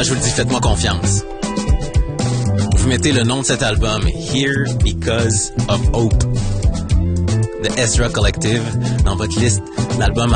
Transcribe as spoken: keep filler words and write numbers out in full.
je vous le dis, faites-moi confiance. Vous mettez le nom de cet album, Here Because of Hope, de Ezra Collective, dans votre liste d'albums